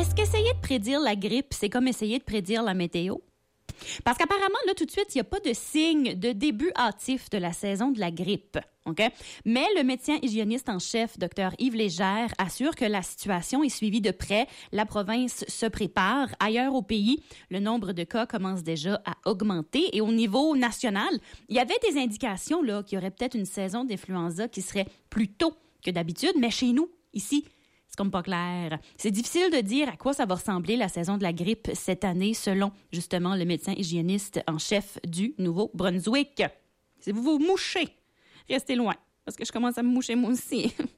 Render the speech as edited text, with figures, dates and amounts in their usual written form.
est-ce qu'essayer de prédire la grippe, c'est comme essayer de prédire la météo? Parce qu'apparemment, là, tout de suite, il n'y a pas de signe de début hâtif de la saison de la grippe. OK? Mais le médecin hygiéniste en chef, Dr Yves Légère, assure que la situation est suivie de près. La province se prépare. Ailleurs au pays, le nombre de cas commence déjà à augmenter. Et au niveau national, il y avait des indications là, qu'il y aurait peut-être une saison d'influenza qui serait plus tôt que d'habitude. Mais chez nous, ici, c'est comme pas clair. C'est difficile de dire à quoi ça va ressembler la saison de la grippe cette année, selon justement le médecin hygiéniste en chef du Nouveau-Brunswick. Si vous vous mouchez, restez loin, parce que je commence à me moucher moi aussi.